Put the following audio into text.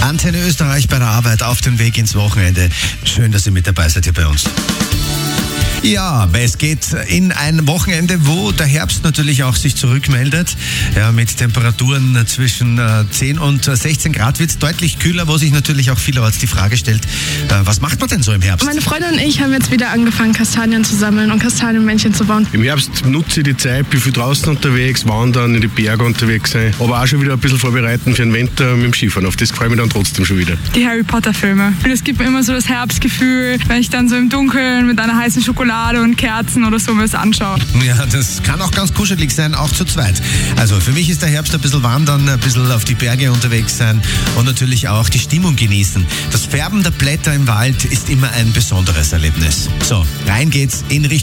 Antenne Österreich bei der Arbeit auf dem Weg ins Wochenende. Schön, dass ihr mit dabei seid hier bei uns. Ja, es geht in ein Wochenende, wo der Herbst natürlich auch sich zurückmeldet. Ja, mit Temperaturen zwischen 10 und 16 Grad wird es deutlich kühler, wo sich natürlich auch vielerorts die Frage stellt, was macht man denn so im Herbst? Meine Freundin und ich haben jetzt wieder angefangen, Kastanien zu sammeln und Kastanienmännchen zu bauen. Im Herbst nutze ich die Zeit, bin viel draußen unterwegs, wandern, in die Berge unterwegs sein, aber auch schon wieder ein bisschen vorbereiten für den Winter mit dem Skifahren. Auf das freue ich mich dann trotzdem schon wieder. Die Harry Potter Filme. Es gibt mir immer so das Herbstgefühl, wenn ich dann so im Dunkeln mit einer heißen Schokolade und Kerzen oder so was anschaue. Ja, das kann auch ganz kuschelig sein, auch zu zweit. Also für mich ist der Herbst ein bisschen wandern, ein bisschen auf die Berge unterwegs sein und natürlich auch die Stimmung genießen. Das Färben der Blätter im Wald ist immer ein besonderes Erlebnis. So, rein geht's in Richtung